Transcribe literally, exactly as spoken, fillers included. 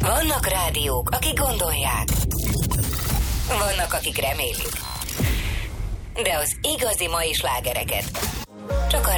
Vannak rádiók, akik gondolják. Vannak, akik remélik. De az igazi mai slágereket